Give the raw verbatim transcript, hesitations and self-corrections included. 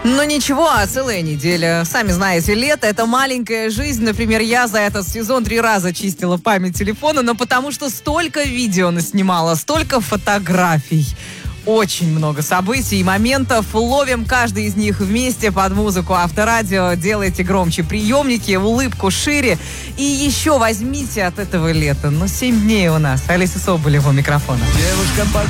Ну ничего, а целая неделя. Сами знаете, лето — это маленькая жизнь. Например, я за этот сезон три раза чистила память телефона, но потому что столько видео наснимала, столько фотографий. Очень много событий и моментов. Ловим каждый из них вместе под музыку Авторадио. Делайте громче приемники, улыбку шире. И еще возьмите от этого лета. Ну, семь дней у нас. Олеся Соболева у микрофона. Девушка под